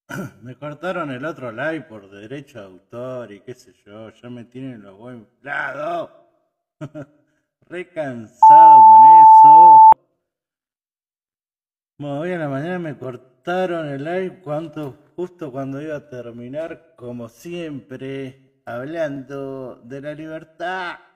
Me cortaron el otro live por derecho de autor y qué sé yo, ya me tienen los huevos inflados. Re cansado con eso. Bueno, hoy en la mañana me cortaron el live justo cuando iba a terminar, como siempre, hablando de la libertad.